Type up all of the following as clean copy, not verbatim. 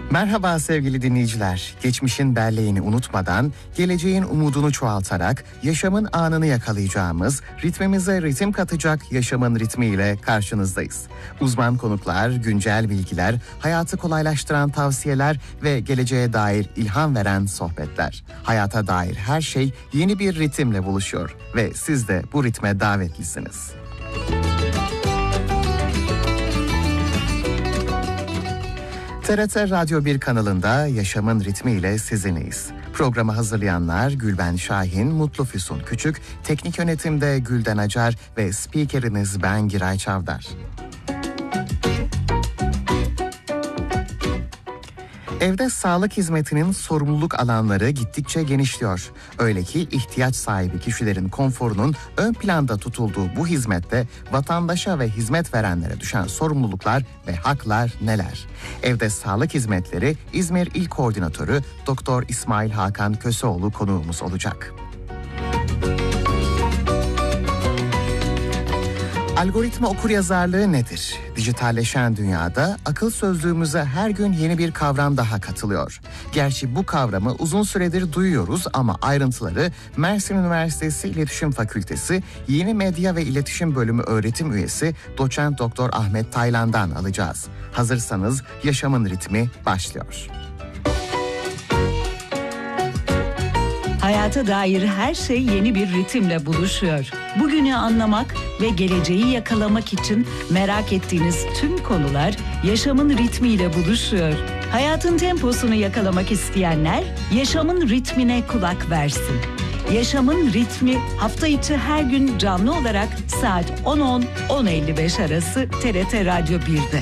Merhaba sevgili dinleyiciler. Geçmişin belleğini unutmadan, geleceğin umudunu çoğaltarak, yaşamın anını yakalayacağımız, ritmimize ritim katacak yaşamın ritmiyle karşınızdayız. Uzman konuklar, güncel bilgiler, hayatı kolaylaştıran tavsiyeler ve geleceğe dair ilham veren sohbetler. Hayata dair her şey yeni bir ritimle buluşuyor ve siz de bu ritme davetlisiniz. TRT Radyo 1 kanalında Yaşamın Ritmi ile sizinleyiz. Programı hazırlayanlar Gülben Şahin, Mutlu Füsun Küçük, teknik yönetimde Gülden Acar ve spikeriniz ben Giray Çavdar. Evde sağlık hizmetinin sorumluluk alanları gittikçe genişliyor. Öyle ki ihtiyaç sahibi kişilerin konforunun ön planda tutulduğu bu hizmette vatandaşa ve hizmet verenlere düşen sorumluluklar ve haklar neler? Evde Sağlık Hizmetleri İzmir İl Koordinatörü Doktor İsmail Hakan Köseoğlu konuğumuz olacak. Algoritma okuryazarlığı nedir? Dijitalleşen dünyada akıl sözlüğümüze her gün yeni bir kavram daha katılıyor. Gerçi bu kavramı uzun süredir duyuyoruz ama ayrıntıları Mersin Üniversitesi İletişim Fakültesi Yeni Medya ve İletişim Bölümü öğretim üyesi Doçent Doktor Ahmet Taylan'dan alacağız. Hazırsanız Yaşamın Ritmi başlıyor. Hayata dair her şey yeni bir ritimle buluşuyor. Bugünü anlamak ve geleceği yakalamak için merak ettiğiniz tüm konular yaşamın ritmiyle buluşuyor. Hayatın temposunu yakalamak isteyenler yaşamın ritmine kulak versin. Yaşamın ritmi hafta içi her gün canlı olarak saat 10.10-10.55 arası TRT Radyo 1'de.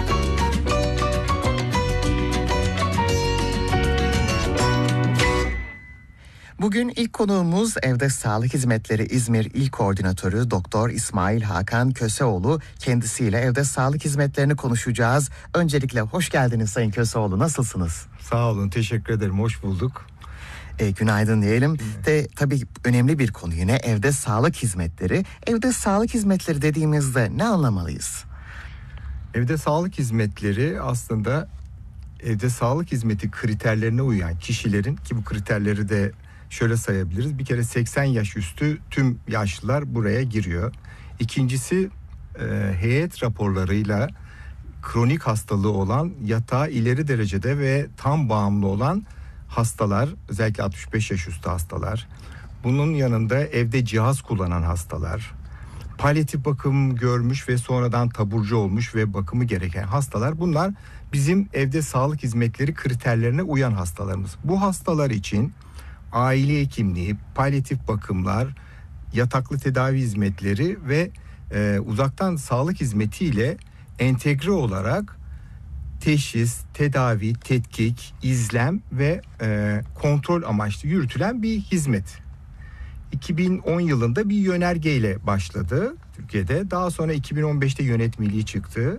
Bugün ilk konuğumuz Evde Sağlık Hizmetleri İzmir İl Koordinatörü Doktor İsmail Hakan Köseoğlu. Kendisiyle evde sağlık hizmetlerini konuşacağız. Öncelikle hoş geldiniz Sayın Köseoğlu. Nasılsınız? Sağ olun, teşekkür ederim. Hoş bulduk. Günaydın diyelim. De tabii önemli bir konu yine evde sağlık hizmetleri. Evde sağlık hizmetleri dediğimizde ne anlamalıyız? Evde sağlık hizmetleri aslında evde sağlık hizmeti kriterlerine uyan kişilerin, ki bu kriterleri de şöyle sayabiliriz. Bir kere 80 yaş üstü tüm yaşlılar buraya giriyor. İkincisi heyet raporlarıyla kronik hastalığı olan, yatağa ileri derecede ve tam bağımlı olan hastalar, özellikle 65 yaş üstü hastalar. Bunun yanında evde cihaz kullanan hastalar, palyatif bakım görmüş ve sonradan taburcu olmuş ve bakımı gereken hastalar, bunlar bizim evde sağlık hizmetleri kriterlerine uyan hastalarımız. Bu hastalar için aile hekimliği, palyatif bakımlar, yataklı tedavi hizmetleri ve uzaktan sağlık hizmetiyle entegre olarak teşhis, tedavi, tetkik, izlem ve kontrol amaçlı yürütülen bir hizmet. 2010 yılında bir yönergeyle başladı Türkiye'de. Daha sonra 2015'te yönetmeliği çıktı.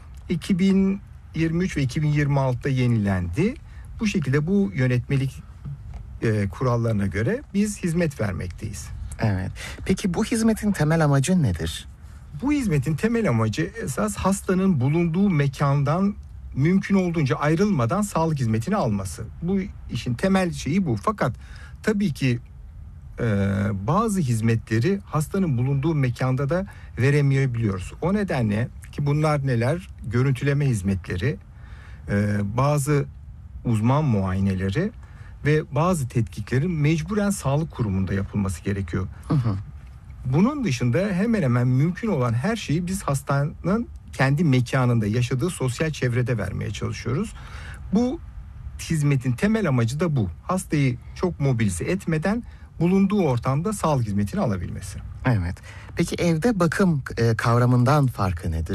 2023 ve 2026'da yenilendi. Bu şekilde bu yönetmelik kurallarına göre biz hizmet vermekteyiz. Evet. Peki bu hizmetin temel amacı nedir? Bu hizmetin temel amacı esas hastanın bulunduğu mekandan mümkün olduğunca ayrılmadan sağlık hizmetini alması. Bu işin temel şeyi bu. Fakat tabii ki bazı hizmetleri hastanın bulunduğu mekanda da veremeyebiliyoruz. O nedenle ki bunlar neler? Görüntüleme hizmetleri, bazı uzman muayeneleri ve bazı tetkiklerin mecburen sağlık kurumunda yapılması gerekiyor. Bunun dışında hemen hemen mümkün olan her şeyi biz hastanın kendi mekanında, yaşadığı sosyal çevrede vermeye çalışıyoruz. Bu hizmetin temel amacı da bu. Hastayı çok mobilize etmeden bulunduğu ortamda sağlık hizmetini alabilmesi. Evet. Peki evde bakım kavramından farkı nedir?